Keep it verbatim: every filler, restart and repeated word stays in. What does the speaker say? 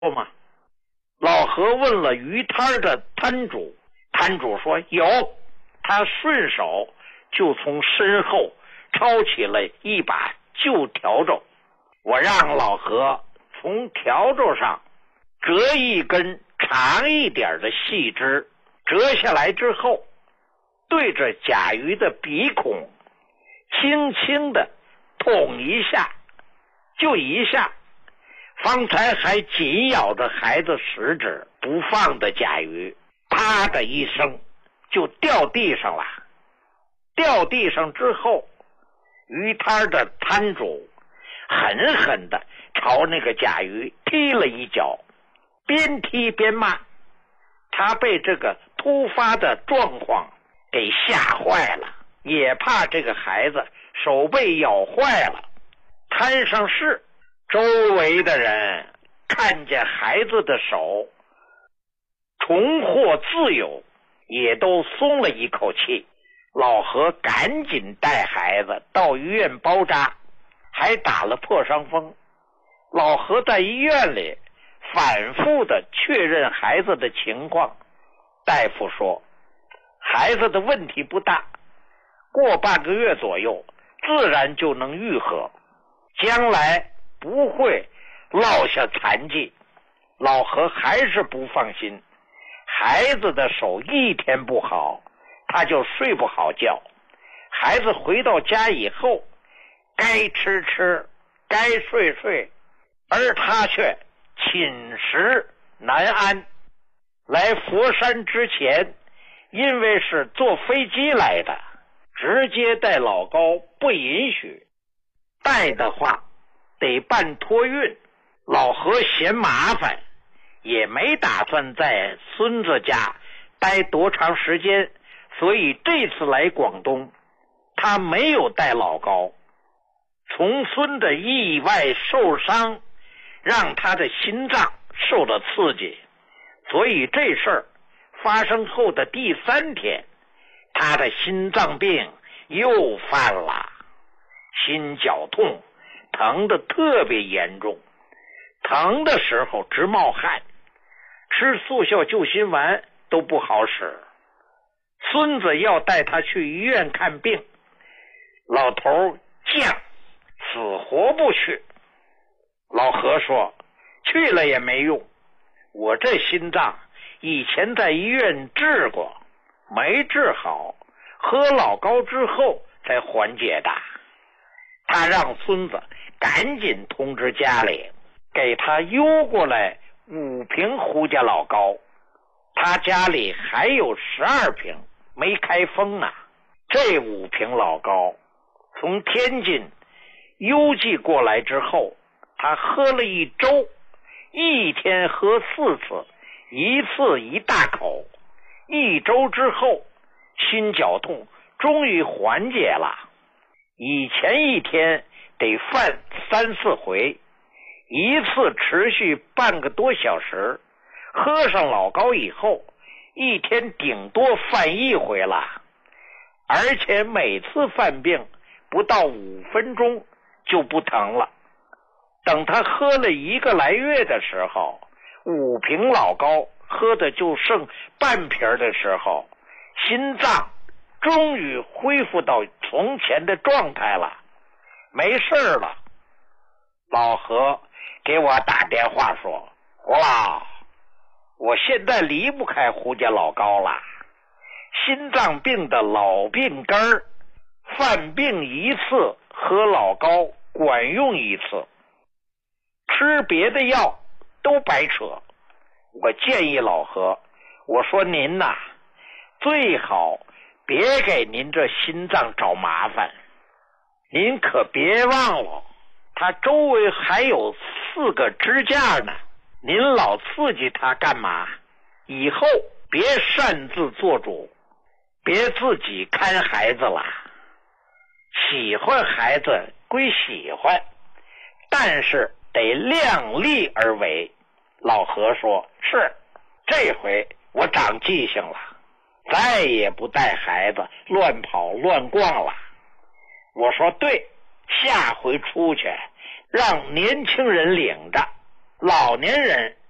吗？老何问了鱼摊的摊主，摊主说有，他顺手就从身后抄起了一把旧笤帚。我让老何从笤帚上折一根长一点的细枝，折下来之后，对着甲鱼的鼻孔轻轻的捅一下，就一下。方才还紧咬着孩子食指不放的甲鱼，啪的一声就掉地上了。掉地上之后，鱼摊的摊主狠狠的朝那个甲鱼踢了一脚，边踢边骂。他被这个突发的状况给吓坏了，也怕这个孩子手被咬坏了。摊上事，周围的人看见孩子的手重获自由，也都松了一口气。老何赶紧带孩子到医院包扎，还打了破伤风。老何在医院里反复的确认孩子的情况，大夫说孩子的问题不大，过半个月左右自然就能愈合，将来不会落下残疾。老何还是不放心，孩子的手一天不好，他就睡不好觉。孩子回到家以后，该吃吃，该睡睡，而他却寝食难安。来佛山之前，因为是坐飞机来的，直接带老高不允许，带的话得办托运。老何嫌麻烦，也没打算在孙子家待多长时间，所以这次来广东他没有带老高。从孙的意外受伤让他的心脏受了刺激，所以这事儿发生后的第三天，他的心脏病又犯了，心绞痛，疼得特别严重，疼的时候直冒汗，吃速效救心丸都不好使。孙子要带他去医院看病，老头犟，死活不去。老何说去了也没用，我这心脏以前在医院治过，没治好，喝老高之后才缓解的。他让孙子赶紧通知家里，给他邮过来五瓶胡家老高，他家里还有十二瓶没开封呢。这五瓶老高从天津邮寄过来之后，他喝了一周，一天喝四次，一次一大口。一周之后，心绞痛终于缓解了。以前一天得犯三四回，一次持续半个多小时。喝上老高以后，一天顶多犯一回了，而且每次犯病不到五分钟就不疼了。等他喝了一个来月的时候，五瓶老高喝的就剩半瓶的时候，心脏终于恢复到从前的状态了，没事了。老何给我打电话说，胡老，我现在离不开胡家老高了，心脏病的老病根儿，犯病一次喝老高管用一次，吃别的药都白扯。我建议老何，我说您呐，最好别给您这心脏找麻烦。您可别忘了，他周围还有四个支架呢，您老刺激他干嘛？以后别擅自做主，别自己看孩子了。喜欢孩子归喜欢，但是得量力而为。老何说，是，这回我长记性了，再也不带孩子乱跑乱逛了。我说对，下回出去让年轻人领着，老年人